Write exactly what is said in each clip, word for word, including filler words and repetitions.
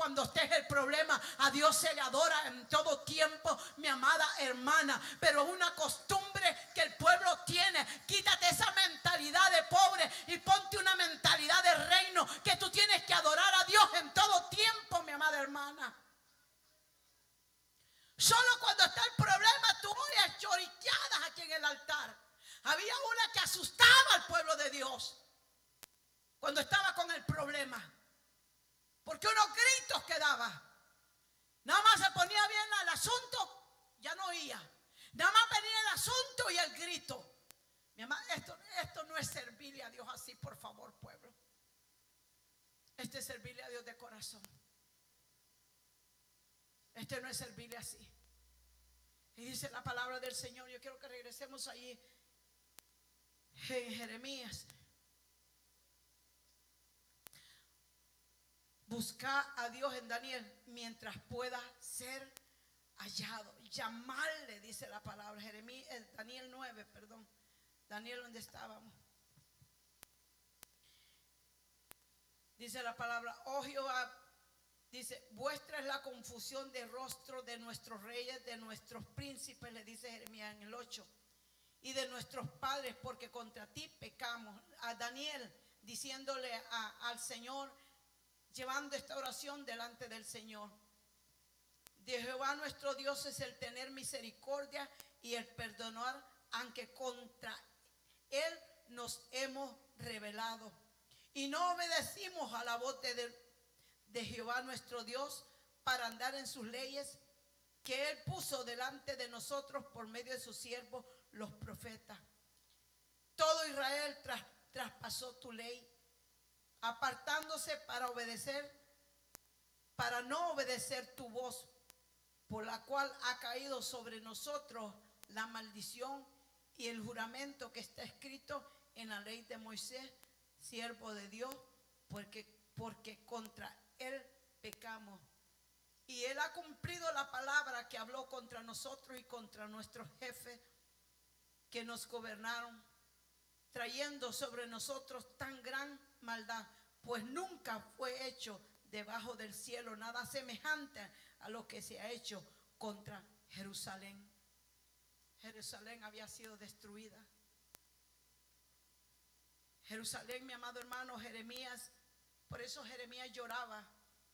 cuando estés el problema, a Dios se le adora en todo tiempo, mi amada hermana. Pero es una costumbre que el pueblo tiene. Quítate esa mentalidad de pobre y ponte una mentalidad de reino, que tú tienes que adorar a Dios en todo tiempo, mi amada hermana. Solo cuando está el problema tú oyes lloriqueadas aquí en el altar. Había una que asustaba al pueblo de Dios cuando estaba con el problema, porque unos gritos que daba. Nada más se ponía bien el asunto, ya no oía. Nada más venía el asunto y el grito. Mi mamá, esto, esto no es servirle a Dios así, por favor, pueblo. Este es servirle a Dios de corazón. Este no es servirle así. Y dice la palabra del Señor. Yo quiero que regresemos allí en Jeremías. Busca a Dios en Daniel mientras pueda ser hallado. Llamarle, dice la palabra. Jeremías, eh, Daniel nueve, perdón. Daniel, ¿dónde estábamos? Dice la palabra, oh Jehová, dice, vuestra es la confusión de rostro de nuestros reyes, de nuestros príncipes, le dice Jeremías en el ocho, y de nuestros padres, porque contra ti pecamos. A Daniel diciéndole a, al Señor, llevando esta oración delante del Señor. De Jehová nuestro Dios es el tener misericordia y el perdonar, aunque contra Él nos hemos rebelado. Y no obedecimos a la voz de, de Jehová nuestro Dios para andar en sus leyes que Él puso delante de nosotros por medio de sus siervos los profetas. Todo Israel tras, traspasó tu ley, apartándose para obedecer, para no obedecer tu voz, por la cual ha caído sobre nosotros la maldición y el juramento que está escrito en la ley de Moisés, siervo de Dios, porque, porque contra él pecamos. Y él ha cumplido la palabra que habló contra nosotros y contra nuestros jefes que nos gobernaron, trayendo sobre nosotros tan gran maldad, pues nunca fue hecho debajo del cielo nada semejante a lo que se ha hecho contra Jerusalén. Jerusalén había sido destruida. Jerusalén, mi amado hermano, Jeremías, por eso Jeremías lloraba,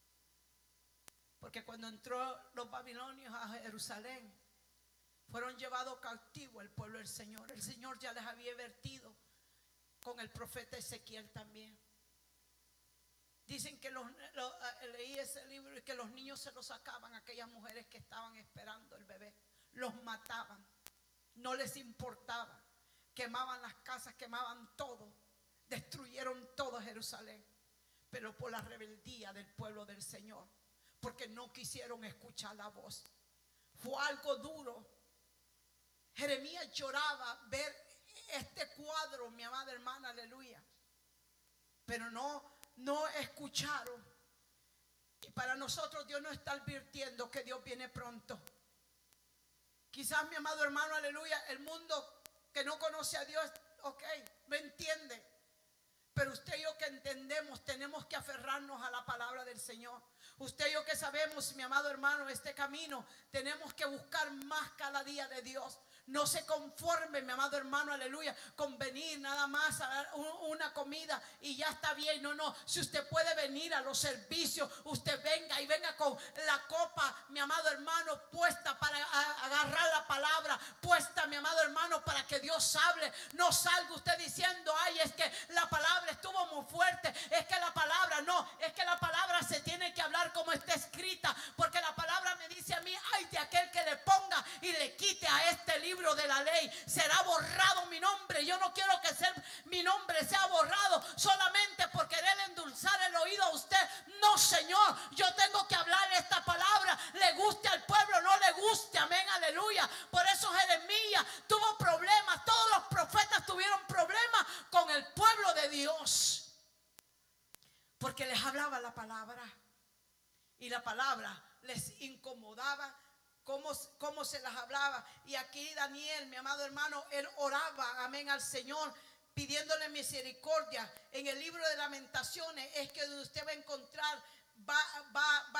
porque cuando entró los babilonios a Jerusalén, fueron llevados cautivos el pueblo del Señor. El Señor ya les había advertido con el profeta Ezequiel también. Dicen que los, lo, leí ese libro y que los niños se los sacaban a aquellas mujeres que estaban esperando el bebé. Los mataban, no les importaba. Quemaban las casas, quemaban todo. Destruyeron todo Jerusalén, pero por la rebeldía del pueblo del Señor, porque no quisieron escuchar la voz. Fue algo duro. Jeremías lloraba ver este cuadro, mi amada hermana, aleluya, pero no, no escucharon. Y para nosotros Dios nos está advirtiendo que Dios viene pronto. Quizás, mi amado hermano, aleluya, el mundo que no conoce a Dios, ok, no entiende. Pero usted y yo que entendemos, tenemos que aferrarnos a la palabra del Señor. Usted y yo que sabemos, mi amado hermano, este camino, tenemos que buscar más cada día de Dios. No se conforme, mi amado hermano, aleluya, con venir nada más a dar una comida y ya está bien. No, no, si usted puede venir a los servicios, usted venga y venga con la copa, mi amado hermano, puesta para agarrar la palabra, puesta, mi amado hermano, para que Dios hable. No salga usted diciendo, ay, es que la palabra estuvo muy fuerte, es que la palabra no, es que la palabra se tiene que hablar como está escrita, porque la palabra me dice a mí, ay, de aquel que le ponga y le quite a este libro de la ley, será borrado mi nombre. Yo no quiero que ser, mi nombre sea borrado solamente por querer endulzar el oído a usted. No, Señor, yo tengo que hablar esta palabra, le guste al pueblo, no le guste, amén, aleluya. Por eso Jeremías tuvo problemas, todos los profetas tuvieron problemas con el pueblo de Dios, porque les hablaba la palabra y la palabra les incomodaba. Cómo, cómo se las hablaba. Y aquí Daniel, mi amado hermano, él oraba, amén, al Señor, pidiéndole misericordia. En el libro de Lamentaciones es que usted va a encontrar, va, va, va